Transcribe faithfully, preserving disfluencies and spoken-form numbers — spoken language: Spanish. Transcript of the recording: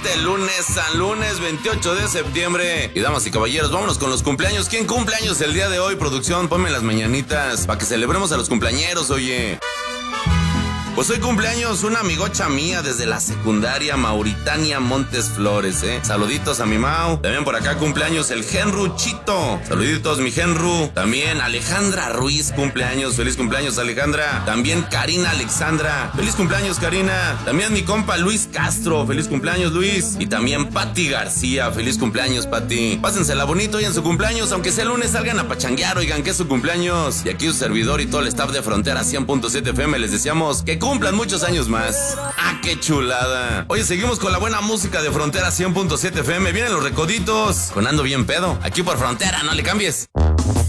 este lunes, San Lunes veintiocho de septiembre. Y damas y caballeros, vámonos con los cumpleaños. ¿Quién cumpleaños el día de hoy? Producción, ponme las mañanitas para que celebremos a los cumpleañeros, oye. Pues hoy cumpleaños una amigocha mía desde la secundaria, Mauritania Montes Flores, ¿eh? Saluditos a mi Mau. También por acá cumpleaños el Genru Chito. Saluditos, mi Genru. También Alejandra Ruiz, cumpleaños. Feliz cumpleaños, Alejandra. También Karina Alexandra. Feliz cumpleaños, Karina. También mi compa Luis Castro. Feliz cumpleaños, Luis. Y también Pati García. Feliz cumpleaños, Pati. Pásensela bonito hoy en su cumpleaños. Aunque sea lunes, salgan a pachanguear, oigan que es su cumpleaños. Y aquí su servidor y todo el staff de Frontera cien punto siete F M les deseamos que cumplan muchos años más. ¡Ah, qué chulada! Oye, seguimos con la buena música de Frontera cien punto siete F M. Vienen los recoditos con Ando Bien Pedo. Aquí por Frontera, no le cambies.